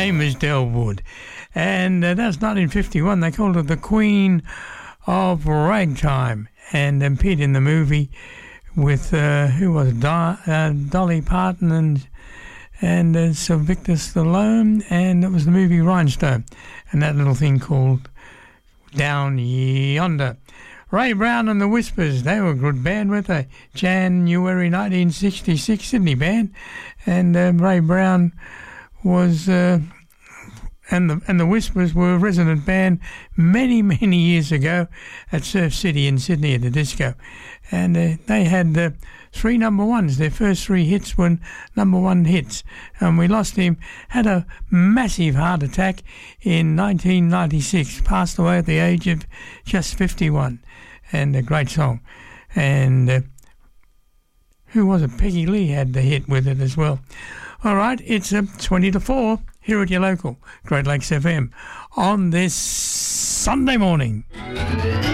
name is Del Wood. And that's 1951. They called her the Queen of Ragtime. And appeared in the movie with, who was it? Dolly Parton and Sylvester Stallone. And it was the movie Rhinestone. And that little thing called Down Yonder. Ray Brown and the Whispers, they were a good band, weren't they? January 1966 Sydney band, and Ray Brown was, and the Whispers were a resident band many years ago at Surf City in Sydney at the disco, and they had 3 number ones. Their first 3 hits were number 1 hits, and we lost him. Had a massive heart attack in 1996. Passed away at the age of just 51. And a great song. And who was it? Peggy Lee had the hit with it as well. All right, it's 20 to 4 here at your local Great Lakes FM on this Sunday morning.